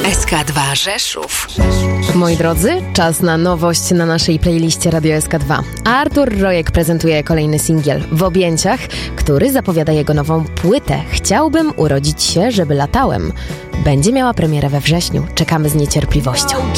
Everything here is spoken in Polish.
SK2 Rzeszów. Moi drodzy, czas na nowość na naszej playliście Radio SK2. Artur Rojek prezentuje kolejny singiel W objęciach, który zapowiada jego nową płytę Chciałbym urodzić się, żeby latałem. Będzie miała premierę we wrześniu. Czekamy z niecierpliwością.